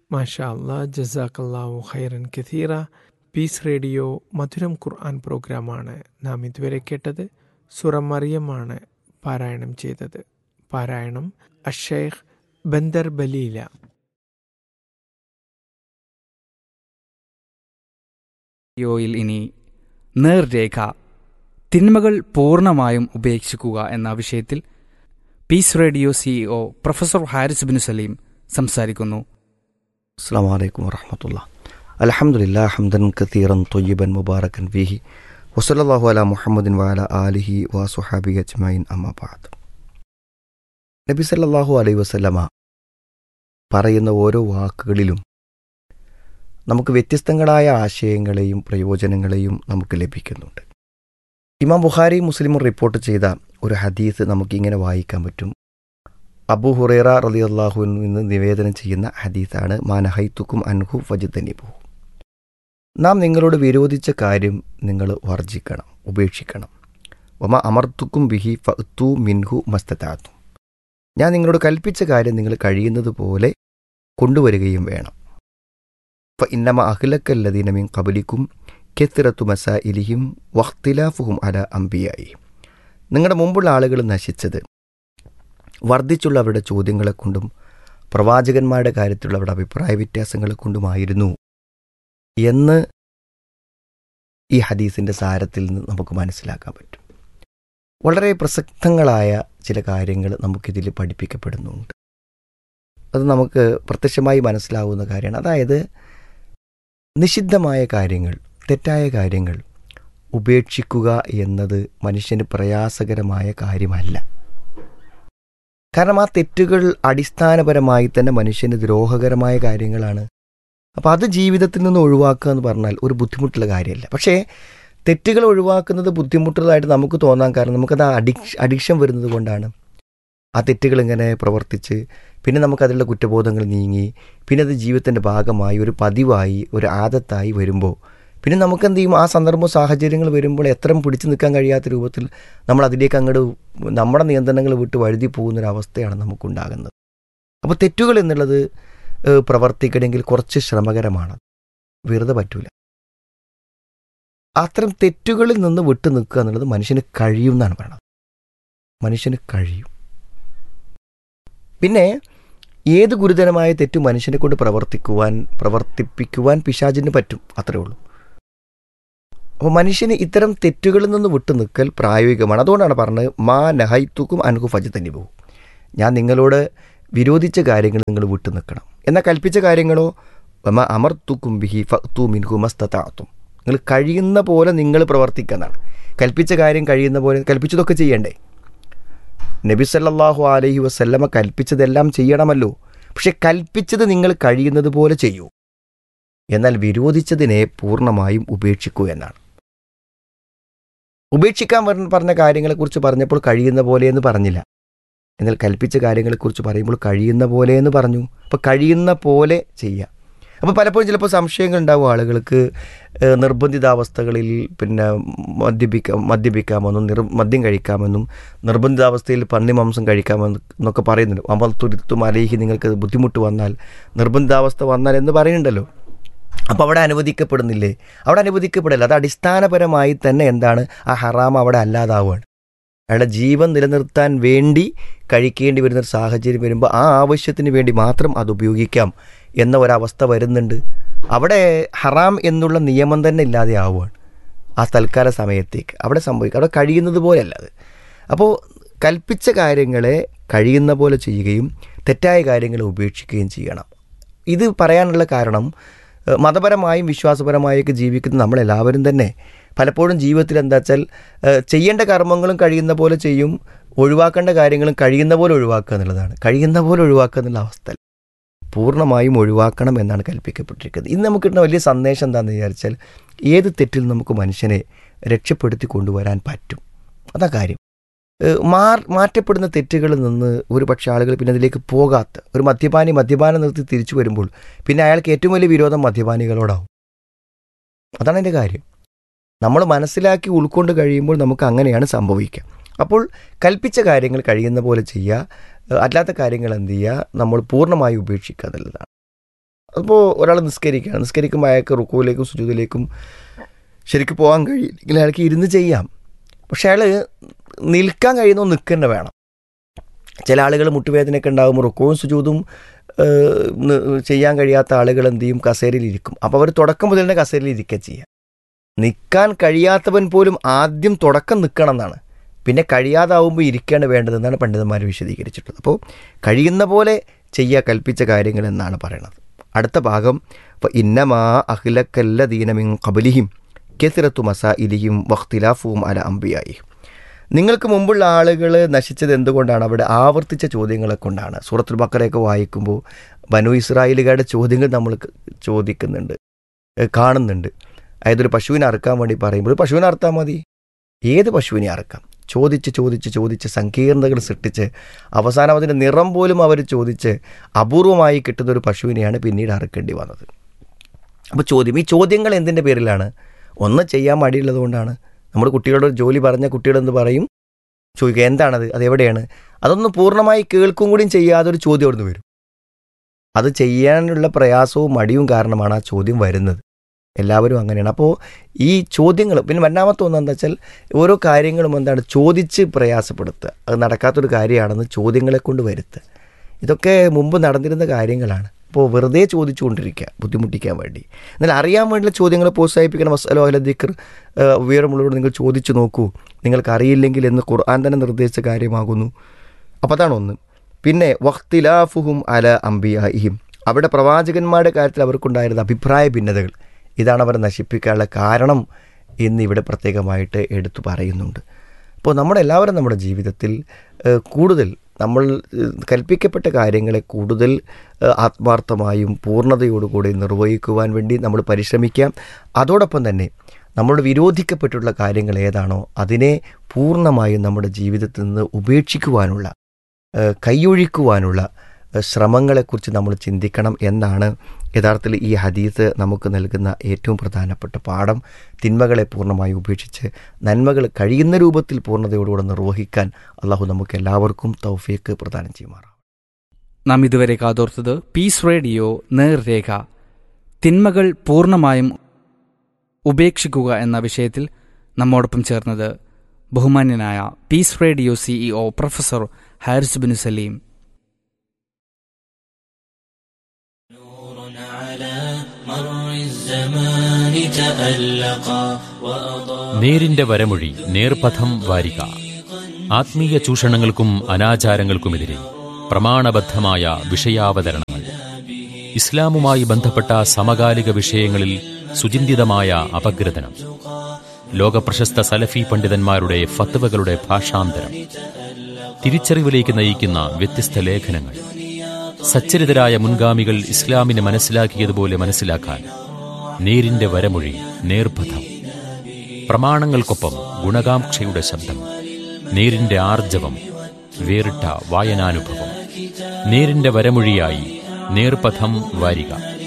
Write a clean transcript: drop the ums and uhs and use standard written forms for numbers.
മാഷാ അല്ലാ, ജസാക്കല്ലാഹു ഖൈറൻ കഥീറ. Piece radio മധുരം ഖുർആൻ പ്രോഗ്രാമാണ് നാം ഇതുവരെ കേട്ടത്. സൂറ മറിയമാണ് പാരായണം ചെയ്തത്. പാരായണം അഷേഖ് ബന്ദർ ബലീല. യോയിൽ ഇനി നേർരേഖ, തിന്മകൾ പൂർണ്ണമായും ഉപേക്ഷിക്കുക എന്ന വിഷയത്തിൽ piece radio CEO professor Haris bin Saleem സംസാരിക്കുന്നു. അസ്സലാമു അലൈക്കും വറഹ്മത്തുള്ളാഹി. അൽഹംദുലില്ലാഹി ഹംദൻ കസീറൻ ത്വയ്യിബൻ മുബാറകൻ ഫീഹി വസല്ലല്ലാഹു അലാ മുഹമ്മദിൻ വഅലാ ആലിഹി വസ്വഹാബിഹി അജ്മഈൻ അമ്മാ ബഅദ്. നബി സല്ലല്ലാഹു അലൈഹി വസല്ലമ പറയുന്ന ഓരോ വാക്കുകളിലും നമുക്ക് വ്യത്യസ്തങ്ങളായ ആശയങ്ങളെയും പ്രയോജനങ്ങളെയും നമുക്ക് ലഭിക്കുന്നുണ്ട്. ഇമാം ബുഖാരി മുസ്ലിമും റിപ്പോർട്ട് ചെയ്ത ഒരു ഹദീസ് നമുക്കിങ്ങനെ വായിക്കാൻ പറ്റും. അബൂ ഹുറൈറ റളിയല്ലാഹു അൻഹു നിന്ന് നിവേദനം ചെയ്യുന്ന ഹദീസാണ്, മാ നഹൈതുക്കും അൻഹു ഫജ്തനിബുഹു. നാം നിങ്ങളോട് വിരോധിച്ച കാര്യം നിങ്ങൾ വർജിക്കണം, ഉപേക്ഷിക്കണം. വമാ അമർത്തുക്കും ബിഹി ഫഅ്തു മിൻഹു മസ്തതഅതും. ഞാൻ നിങ്ങളോട് കൽപ്പിച്ച കാര്യം നിങ്ങൾ കഴിയുന്നത് പോലെ കൊണ്ടുവരികയും വേണം. ഫഇന്നമ അഹ്ലക്കല്ലദീന മിൻ ഖബ്ലിക്കും കത്റതു മസായിലിഹിം വഖ്തിലാഫുഹും അലാ അംബിയാഇഹിം. നിങ്ങളുടെ മുമ്പുള്ള ആളുകൾ നശിച്ചത് വർദ്ധിച്ചുള്ള അവരുടെ ചോദ്യങ്ങളെ കൊണ്ടും പ്രവാചകന്മാരുടെ കാര്യത്തിലുള്ള അവരുടെ അഭിപ്രായ വ്യത്യാസങ്ങളെ കൊണ്ടുമായിരുന്നു എന്ന് ഈ ഹദീസിൻ്റെ സാരത്തിൽ നിന്ന് നമുക്ക് മനസ്സിലാക്കാൻ പറ്റും. വളരെ പ്രസക്തങ്ങളായ ചില കാര്യങ്ങൾ നമുക്കിതിൽ പഠിപ്പിക്കപ്പെടുന്നുണ്ട്. അത് നമുക്ക് പ്രത്യക്ഷമായി മനസ്സിലാവുന്ന കാര്യമാണ്. അതായത് നിഷിദ്ധമായ കാര്യങ്ങൾ, തെറ്റായ കാര്യങ്ങൾ ഉപേക്ഷിക്കുക എന്നത് മനുഷ്യന് പ്രയാസകരമായ കാര്യമല്ല. കാരണം ആ തെറ്റുകൾ അടിസ്ഥാനപരമായി തന്നെ മനുഷ്യന് ദ്രോഹകരമായ കാര്യങ്ങളാണ്. അപ്പോൾ അത് ജീവിതത്തിൽ നിന്ന് ഒഴിവാക്കുക എന്ന് പറഞ്ഞാൽ ഒരു ബുദ്ധിമുട്ടുള്ള കാര്യമല്ല. പക്ഷേ തെറ്റുകൾ ഒഴിവാക്കുന്നത് ബുദ്ധിമുട്ടുള്ളതായിട്ട് നമുക്ക് തോന്നാൻ കാരണം നമുക്കത് അഡിക്ഷൻ വരുന്നത് കൊണ്ടാണ്. ആ തെറ്റുകൾ ഇങ്ങനെ പ്രവർത്തിച്ച് പിന്നെ നമുക്കതിലുള്ള കുറ്റബോധങ്ങൾ നീങ്ങി പിന്നെ അത് ജീവിതത്തിൻ്റെ ഭാഗമായി ഒരു പതിവായി ഒരു ആദത്തായി വരുമ്പോൾ പിന്നെ നമുക്കെന്ത് ചെയ്യും, ആ സന്ദർഭ സാഹചര്യങ്ങൾ വരുമ്പോൾ എത്ര പിടിച്ചു നിൽക്കാൻ കഴിയാത്ത രൂപത്തിൽ നമ്മൾ അതിലേക്ക് അങ്ങോട്ട് നമ്മുടെ നിയന്ത്രണങ്ങൾ വിട്ട് വഴുതി പോകുന്നൊരവസ്ഥയാണ് നമുക്കുണ്ടാകുന്നത്. അപ്പോൾ തെറ്റുകൾ എന്നുള്ളത് പ്രവർത്തിക്കണമെങ്കിൽ കുറച്ച് ശ്രമകരമാണ്, വെറുതെ പറ്റൂല. അത്തരം തെറ്റുകളിൽ നിന്ന് വിട്ടു നിൽക്കുക എന്നുള്ളത് മനുഷ്യന് കഴിയും എന്നാണ് പറയുന്നത്. മനുഷ്യന് കഴിയും. പിന്നെ ഏത് ഗുരുതരമായ തെറ്റ് മനുഷ്യനെ കൊണ്ട് പ്രവർത്തിപ്പിക്കുവാൻ പിശാചിന് പറ്റും, അത്രേ ഉള്ളൂ. അപ്പോൾ മനുഷ്യന് ഇത്തരം തെറ്റുകളിൽ നിന്ന് വിട്ടു നിൽക്കൽ പ്രായോഗികമാണ്. അതുകൊണ്ടാണ് പറഞ്ഞത്, മാ നഹൈതുക്കും അൻഹു ഫജ്തനിബുഹു. ഞാൻ നിങ്ങളോട് വിരോധിച്ച കാര്യങ്ങൾ നിങ്ങൾ വിട്ടു നിൽക്കണം. എന്നാൽ കൽപ്പിച്ച കാര്യങ്ങളോ, മാ അമർത്തുക്കും ബിഹി ഫഅ്തു മിൻഹു മസ്തതഅതും. നിങ്ങൾ കഴിയുന്ന പോലെ നിങ്ങൾ പ്രവർത്തിക്കുന്നതാണ്. കൽപ്പിച്ച കാര്യം കഴിയുന്ന പോലെ, കൽപ്പിച്ചതൊക്കെ ചെയ്യണ്ടേ? നബി സല്ലല്ലാഹു അലൈഹി വസല്ലമ കൽപ്പിച്ചതെല്ലാം ചെയ്യണമല്ലോ. പക്ഷെ കൽപ്പിച്ചത് നിങ്ങൾ കഴിയുന്നത് പോലെ ചെയ്യൂ. എന്നാൽ വിരോധിച്ചതിനെ പൂർണ്ണമായും ഉപേക്ഷിക്കൂ എന്നാണ്. ഉപേക്ഷിക്കാൻ പറഞ്ഞ കാര്യങ്ങളെക്കുറിച്ച് പറഞ്ഞപ്പോൾ കഴിയുന്ന പോലെ എന്ന് പറഞ്ഞില്ല. എന്നാൽ കൽപ്പിച്ച കാര്യങ്ങളെക്കുറിച്ച് പറയുമ്പോൾ കഴിയുന്ന പോലെ എന്ന് പറഞ്ഞു. അപ്പോൾ കഴിയുന്ന പോലെ ചെയ്യുക. അപ്പോൾ ചിലപ്പോൾ സംശയങ്ങൾ ഉണ്ടാവും ആളുകൾക്ക്. നിർബന്ധിതാവസ്ഥകളിൽ പിന്നെ മദ്യപിക്കാമെന്നും മദ്യം കഴിക്കാമെന്നും നിർബന്ധിതാവസ്ഥയിൽ പന്നിമാംസം കഴിക്കാമെന്നൊക്കെ പറയുന്നുണ്ട്. അമൽ തുരുത്തും അലേഹി, നിങ്ങൾക്ക് ബുദ്ധിമുട്ട് വന്നാൽ, നിർബന്ധിതാവസ്ഥ വന്നാൽ എന്ന് പറയുന്നുണ്ടല്ലോ. അപ്പോൾ അവിടെ അനുവദിക്കപ്പെടുന്നില്ലേ? അവിടെ അനുവദിക്കപ്പെടില്ല. അത് അടിസ്ഥാനപരമായി തന്നെ എന്താണ്, ആ ഹറാം അവിടെ അല്ലാതാവുകയാണ്. അയാളുടെ ജീവൻ നിലനിർത്താൻ വേണ്ടി കഴിക്കേണ്ടി വരുന്നൊരു സാഹചര്യം വരുമ്പോൾ ആ ആവശ്യത്തിന് വേണ്ടി മാത്രം അത് ഉപയോഗിക്കാം എന്ന ഒരവസ്ഥ വരുന്നുണ്ട്. അവിടെ ഹറാം എന്നുള്ള നിയമം തന്നെ ഇല്ലാതെ ആവുകയാണ് ആ തൽക്കാല സമയത്തേക്ക്. അവിടെ സംഭവിക്കുക, അവിടെ കഴിയുന്നത് പോലെയല്ല അത്. അപ്പോൾ കൽപ്പിച്ച കാര്യങ്ങളെ കഴിയുന്ന പോലെ ചെയ്യുകയും തെറ്റായ കാര്യങ്ങളെ ഉപേക്ഷിക്കുകയും ചെയ്യണം. ഇത് പറയാനുള്ള കാരണം, മതപരമായും വിശ്വാസപരമായൊക്കെ ജീവിക്കുന്ന നമ്മളെല്ലാവരും തന്നെ പലപ്പോഴും ജീവിതത്തിൽ എന്താ വെച്ചാൽ ചെയ്യേണ്ട കർമ്മങ്ങളും കഴിയുന്ന പോലെ ചെയ്യും, ഒഴിവാക്കേണ്ട കാര്യങ്ങളും കഴിയുന്ന പോലെ ഒഴിവാക്കുക എന്നുള്ളതാണ്. കഴിയുന്ന പോലെ ഒഴിവാക്കുക എന്നുള്ള അവസ്ഥ പൂർണ്ണമായും ഒഴിവാക്കണം എന്നാണ് കൽപ്പിക്കപ്പെട്ടിരിക്കുന്നത്. ഇന്ന് നമുക്ക് കിട്ടുന്ന വലിയ സന്ദേശം എന്താണെന്ന് വിചാരിച്ചാൽ, ഏത് തെറ്റിൽ നമുക്ക് മനുഷ്യനെ രക്ഷപ്പെടുത്തി കൊണ്ടുവരാൻ പറ്റും, അതാ കാര്യം. മാറ്റപ്പെടുന്ന തെറ്റുകളിൽ നിന്ന് ഒരു പക്ഷേ ആളുകൾ പിന്നെ അതിലേക്ക് പോകാത്ത ഒരു മദ്യപാനം നിർത്തി തിരിച്ചു വരുമ്പോൾ പിന്നെ അയാൾക്ക് ഏറ്റവും വലിയ വിരോധം മദ്യപാനികളോടാവും. അതാണ് എൻ്റെ കാര്യം. നമ്മൾ മനസ്സിലാക്കി ഉൾക്കൊണ്ട് കഴിയുമ്പോൾ നമുക്ക് അങ്ങനെയാണ് സംഭവിക്കുക. അപ്പോൾ കൽപ്പിച്ച കാര്യങ്ങൾ കഴിയുന്ന പോലെ ചെയ്യുക, അല്ലാത്ത കാര്യങ്ങൾ എന്ത് ചെയ്യുക, നമ്മൾ പൂർണ്ണമായി ഉപേക്ഷിക്കുക എന്നുള്ളതാണ്. അപ്പോൾ ഒരാൾ നിസ്കരിക്കുമ്പോൾ അയാൾക്ക് റുക്കുവിലേക്കും സുജൂദിലേക്കും ശരിക്കും പോകാൻ കഴിയില്ലെങ്കിൽ അയാൾക്ക് ഇരുന്ന് ചെയ്യാം. പക്ഷെ അയാൾ നിൽക്കാൻ കഴിയുന്ന നിൽക്കുക വേണം. ചില ആളുകൾ മുട്ടുവേദനയൊക്കെ ഉണ്ടാകുമ്പോൾ റുക്കുവും സുജൂദും ചെയ്യാൻ കഴിയാത്ത ആളുകൾ എന്ത് ചെയ്യും? കസേരയിൽ ഇരിക്കും. അപ്പോൾ അവർ തുടക്കം മുതൽ തന്നെ കസേരയിൽ ഇരിക്കുക ചെയ്യുക. നിൽക്കാൻ കഴിയാത്തവൻ പോലും ആദ്യം തുടക്കം നിൽക്കണം എന്നാണ്, പിന്നെ കഴിയാതാവുമ്പോൾ ഇരിക്കുകയാണ് വേണ്ടതെന്നാണ് പണ്ഡിതന്മാർ വിശദീകരിച്ചിട്ടുള്ളത്. അപ്പോൾ കഴിയുന്ന പോലെ ചെയ്യുക കൽപ്പിച്ച കാര്യങ്ങൾ എന്നാണ് പറയണത്. അടുത്ത ഭാഗം ഇന്നമാ അഖിലക്കല്ലദീന മിൻ ഖബ്ലിഹിം കെസിറത്തു മസാഇലിഹിം വഖ്തിലാഫുഹും അല അംബിയായിഹിം. നിങ്ങൾക്ക് മുമ്പുള്ള ആളുകൾ നശിച്ചത് എന്തുകൊണ്ടാണ്? അവിടെ ആവർത്തിച്ച ചോദ്യങ്ങളെ കൊണ്ടാണ്. സൂറത്തുൽ ബഖറയൊക്കെ വായിക്കുമ്പോൾ ബനു ഇസ്രായേലുകാരുടെ ചോദ്യങ്ങൾ നമ്മൾ ചോദിക്കുന്നുണ്ട്, കാണുന്നുണ്ട്. അതായത് ഒരു പശുവിനെ അറുക്കാൻ വേണ്ടി പറയുമ്പോൾ പശുവിനെ അറുത്താൽ മതി, ഏത് പശുവിനെ അറുക്കാം? ചോദിച്ച് സങ്കീർണതകൾ സൃഷ്ടിച്ച് അവസാനം അതിൻ്റെ നിറം പോലും അവർ ചോദിച്ച് അപൂർവമായി കിട്ടുന്നൊരു പശുവിനെയാണ് പിന്നീട് അറുക്കേണ്ടി വന്നത്. അപ്പോൾ ഈ ചോദ്യങ്ങൾ എന്തിൻ്റെ പേരിലാണ്? ഒന്ന് ചെയ്യാൻ മടിയുള്ളത് കൊണ്ടാണ്. നമ്മൾ കുട്ടികളോട് ജോലി പറഞ്ഞ കുട്ടികളെന്ന് പറയും, ചോദിക്കുക എന്താണത്, അതെവിടെയാണ്? അതൊന്ന് പൂർണ്ണമായി കേൾക്കും കൂടിയും ചെയ്യാതെ ഒരു ചോദ്യം അവിടുന്ന് വരും. അത് ചെയ്യാനുള്ള പ്രയാസവും മടിയും കാരണമാണ് ആ ചോദ്യം വരുന്നത്. എല്ലാവരും അങ്ങനെയാണ്. അപ്പോൾ ഈ ചോദ്യങ്ങൾ, പിന്നെ രണ്ടാമത്തെ ഒന്നെന്താ വെച്ചാൽ ഓരോ കാര്യങ്ങളും എന്താണ് ചോദിച്ച് പ്രയാസപ്പെടുത്തുക, അത് നടക്കാത്തൊരു കാര്യമാണെന്ന് ചോദ്യങ്ങളെ കൊണ്ട് വരുത്തുക. ഇതൊക്കെ മുമ്പ് നടന്നിരുന്ന കാര്യങ്ങളാണ്. അപ്പോൾ വെറുതെ ചോദിച്ചുകൊണ്ടിരിക്കുക ബുദ്ധിമുട്ടിക്കാൻ വേണ്ടി. എന്നാൽ അറിയാൻ വേണ്ടിയുള്ള ചോദ്യങ്ങളെ പ്രോത്സാഹിപ്പിക്കണം. വസ്അലു അഹ്ല ദിക്ർ, വിവരമുള്ളവരോട് നിങ്ങൾ ചോദിച്ചു നോക്കൂ, നിങ്ങൾക്ക് അറിയില്ലെങ്കിൽ എന്ന് ഖുർആൻ തന്നെ നിർദ്ദേശിച്ച കാര്യമാകുന്നു. അപ്പോൾ അതാണ് ഒന്ന്. പിന്നെ വഖ്തിലാഫുഹും അല അംബിയാഇഹിം, അവിടെ പ്രവാചകന്മാരുടെ കാര്യത്തിൽ അവർക്കുണ്ടായിരുന്ന അഭിപ്രായ ഭിന്നതകൾ, ഇതാണ് അവരെ നശിപ്പിക്കാനുള്ള കാരണം എന്ന് ഇവിടെ പ്രത്യേകമായിട്ട് എടുത്തു പറയുന്നുണ്ട്. അപ്പോൾ നമ്മളെല്ലാവരും നമ്മുടെ ജീവിതത്തിൽ കൂടുതൽ നമ്മൾ കൽപ്പിക്കപ്പെട്ട കാര്യങ്ങളെ കൂടുതൽ ആത്മാർത്ഥമായും പൂർണ്ണതയോടുകൂടി നിർവഹിക്കുവാൻ വേണ്ടി നമ്മൾ പരിശ്രമിക്കാം. അതോടൊപ്പം തന്നെ നമ്മളോട് വിരോധിക്കപ്പെട്ടുള്ള കാര്യങ്ങൾ ഏതാണോ അതിനെ പൂർണ്ണമായും നമ്മുടെ ജീവിതത്തിൽ നിന്ന് ഉപേക്ഷിക്കുവാനുള്ള, കൈയൊഴിക്കുവാനുള്ള ശ്രമങ്ങളെക്കുറിച്ച് നമ്മൾ ചിന്തിക്കണം എന്നാണ് യഥാർത്ഥത്തിൽ ഈ ഹദീസ് നമുക്ക് നൽകുന്ന ഏറ്റവും പ്രധാനപ്പെട്ട പാഠം. തിന്മകളെ പൂർണ്ണമായി ഉപേക്ഷിച്ച് നന്മകൾ കഴിയുന്ന രൂപത്തിൽ പൂർണ്ണതയോടുകൂടെ നിർവഹിക്കാൻ അള്ളാഹു നമുക്ക് എല്ലാവർക്കും തൗഫീഖ് പ്രദാനം ചെയ്യുമാറാം. നാം ഇതുവരെ കാതോർത്തത് പീസ് റേഡിയോ നേർരേഖ, തിന്മകൾ പൂർണ്ണമായും ഉപേക്ഷിക്കുക എന്ന വിഷയത്തിൽ നമ്മോടൊപ്പം ചേർന്നത് ബഹുമാന്യനായ piece radio CEO professor Haris Binu Saleem. നേരിന്റെ വരമൊഴി, നേർപഥം വാരിക. ആത്മീയ ചൂഷണങ്ങൾക്കും അനാചാരങ്ങൾക്കുമെതിരെ പ്രമാണബദ്ധമായ വിഷയാവതരണങ്ങൾ. ഇസ്ലാമുമായി ബന്ധപ്പെട്ട സമകാലിക വിഷയങ്ങളിൽ സുചിന്തിതമായ അപഗ്രഥനം. ലോകപ്രശസ്ത സലഫി പണ്ഡിതന്മാരുടെ ഫത്വകളുടെ ഭാഷാന്തരം. തിരിച്ചറിവിലേക്ക് നയിക്കുന്ന വ്യത്യസ്ത ലേഖനങ്ങൾ. സച്ചരിതരായ മുൻഗാമികൾ ഇസ്ലാമിനെ മനസ്സിലാക്കിയതുപോലെ മനസ്സിലാക്കാൻ നേരിന്റെ വരമൊഴി, നേർപഥം. പ്രമാണങ്ങൾക്കൊപ്പം ഗുണകാംക്ഷയുടെ ശബ്ദം. നേരിന്റെ ആർജവം, വേറിട്ട വായനാനുഭവം. നേരിന്റെ വരമൊഴിയായി നേർപഥം വാരിക.